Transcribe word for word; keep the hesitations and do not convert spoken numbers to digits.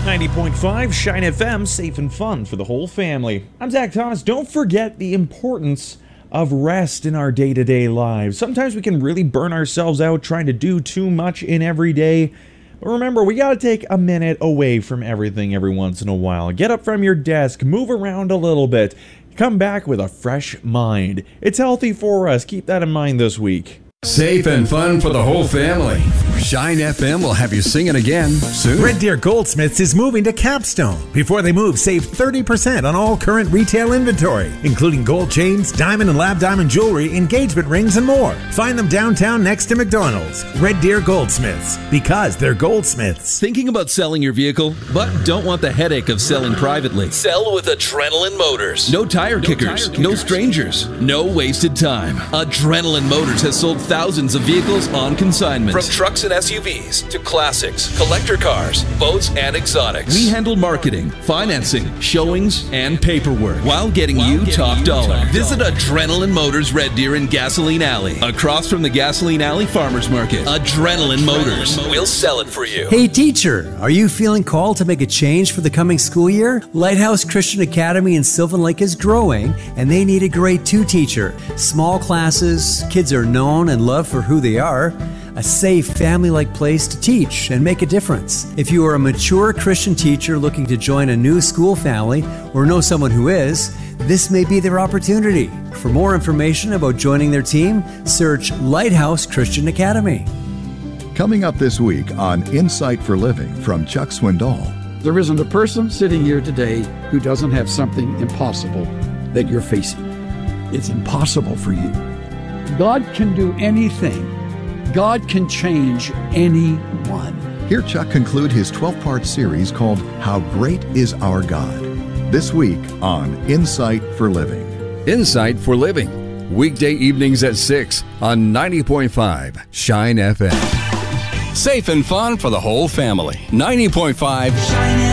ninety point five Shine F M, safe and fun for the whole family. I'm Zach Thomas. Don't forget the importance of rest in our day-to-day lives. Sometimes we can really burn ourselves out trying to do too much in every day. But remember, we gotta take a minute away from everything every once in a while. Get up from your desk, move around a little bit, come back with a fresh mind. It's healthy for us. Keep that in mind this week. Safe and fun for the whole family. Shine F M will have you singing again soon. Red Deer Goldsmiths is moving to Capstone. Before they move, save thirty percent on all current retail inventory, including gold chains, diamond and lab diamond jewelry, engagement rings, and more. Find them downtown next to McDonald's. Red Deer Goldsmiths, because they're goldsmiths. Thinking about selling your vehicle, but don't want the headache of selling privately? Sell with Adrenaline Motors. No tire kickers, no strangers, no wasted time. Adrenaline Motors has sold thousands of vehicles on consignment. From trucks and S U Vs to classics, collector cars, boats, and exotics. We handle marketing, financing, showings, and paperwork while getting while you getting top you dollar. Top Visit dollar. Adrenaline Motors Red Deer in Gasoline Alley, across from the Gasoline Alley Farmers Market. Adrenaline, Adrenaline Motors. Motors. We'll sell it for you. Hey teacher, are you feeling called to make a change for the coming school year? Lighthouse Christian Academy in Sylvan Lake is growing, and they need a grade two teacher. Small classes, kids are known and loved for who they are. A safe, family-like place to teach and make a difference. If you are a mature Christian teacher looking to join a new school family or know someone who is, this may be their opportunity. For more information about joining their team, search Lighthouse Christian Academy. Coming up this week on Insight for Living from Chuck Swindoll. There isn't a person sitting here today who doesn't have something impossible that you're facing. It's impossible for you. God can do anything. God can change anyone. Hear Chuck conclude his twelve-part series called How Great Is Our God, this week on Insight for Living. Insight for Living, weekday evenings at six on ninety point five Shine F M. Safe and fun for the whole family. ninety point five Shine